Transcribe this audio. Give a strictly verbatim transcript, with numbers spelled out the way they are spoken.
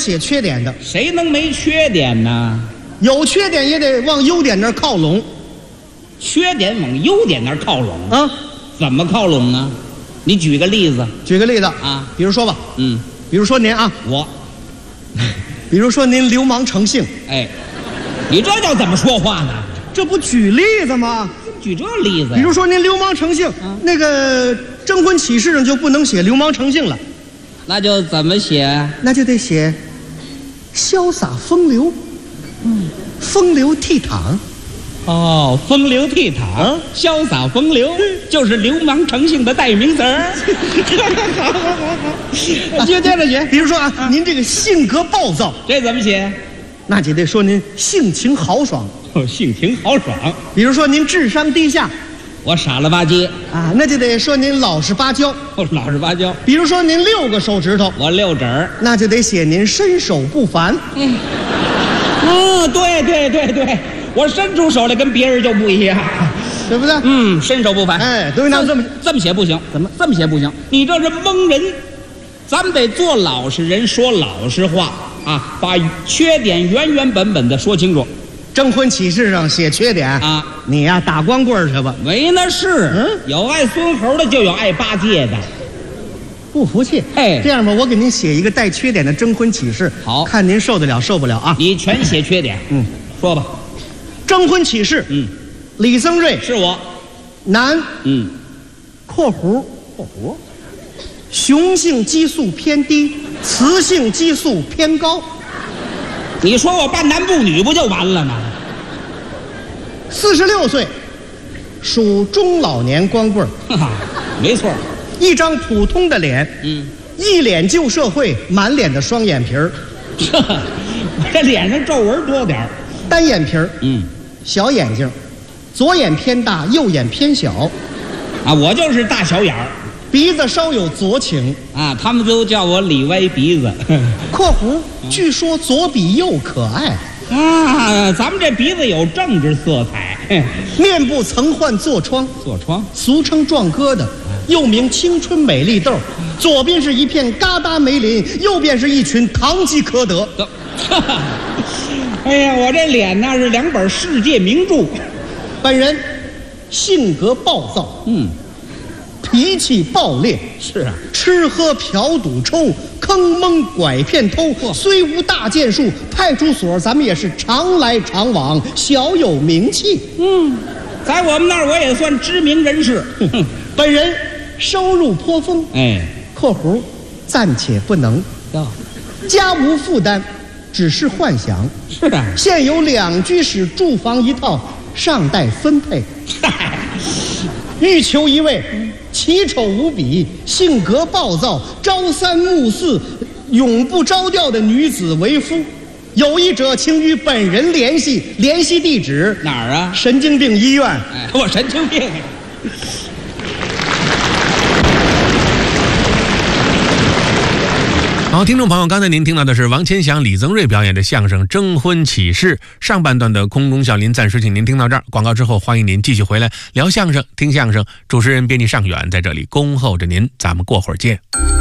写缺点的。 谁能没缺点呢？ 有缺点也得往优点那儿靠拢缺点往优点那儿靠拢啊。 怎么靠拢啊？你举个例子。 举个例子啊， 比如说吧， 嗯， 比如说您啊， 我， 比如说您流氓成性， 哎，你这叫怎么说话呢？ 这不举例子吗？ 举这例子呀？ 比如说您流氓成性， 啊那个征婚启事上就不能写流氓成性了， 那就怎么写？ 那就得写潇洒风流，嗯，风流倜傥。 哦，风流倜傥，潇洒风流，就是流氓成性的代名词儿。好好好好，接接着写。 比如说啊，啊您这个性格暴躁， 这怎么写？ 那就得说您性情豪爽。 哦，性情豪爽。 比如说您智商低下， 我傻了吧唧啊，那就得说您老实巴交。 哦，老实巴交。 比如说您六个手指头， 我六指儿， 那就得写您身手不凡。 嗯，嗯，对对对对。我伸出手来跟别人就不一样， 对不对？ 嗯，身手不凡。 哎，对，那这么这么写不行，怎么这么写不行？你这是蒙人，咱们得做老实人，说老实话啊，把缺点原原本本的说清楚。 征婚启事上写缺点啊， 你呀打光棍去吧。 没那事， 嗯， 有爱孙猴的就有爱八戒的。 不服气？ 哎， 这样吧，我给您写一个带缺点的征婚启事， 好， 看您受得了受不了啊？ 你全写缺点， 嗯， 说吧。 征婚启事， 嗯， 李增瑞是我， 男， 嗯， 括弧括弧，雄性激素偏低，雌性激素偏高。 你说我半男不女不就完了吗？ 四十六岁，属中老年光棍哈哈，没错， 一张普通的脸， 嗯， 一脸旧社会，满脸的双眼皮儿， 我这脸上皱纹多点儿， 单眼皮儿， 嗯。 小眼睛，左眼偏大，右眼偏小， 啊，我就是大小眼儿， 鼻子稍有左倾， 啊，他们都叫我李歪鼻子。 括弧，据说左比右可爱， 啊，咱们这鼻子有政治色彩， 面部曾患痤疮， 痤疮， 俗称壮疙瘩，又名青春美丽痘，左边是一片嘎达梅林，右边是一群堂吉诃德。 哎呀，我这脸那是两本世界名著。 本人性格暴躁， 嗯， 脾气暴烈， 是啊， 吃喝嫖赌抽，坑蒙拐骗偷，虽无大建树，派出所咱们也是常来常往，小有名气。 嗯，在我们那儿我也算知名人士。 本人收入颇丰， 哎， 括弧暂且不能， 哟， 家无负担，只是幻想。 是啊， 现有两居室住房一套，尚待分配。欲求一位奇丑无比、性格暴躁、朝三暮四、永不着调的女子为夫。有意者请与本人联系，联系地址哪儿啊？ 神经病医院。 哎，我神经病。 好，听众朋友，刚才您听到的是王千祥、李增瑞表演的相声《征婚启事》上半段的空中笑林，暂时请您听到这儿。广告之后，欢迎您继续回来聊相声、听相声。主持人编辑尚远在这里恭候着您，咱们过会儿见。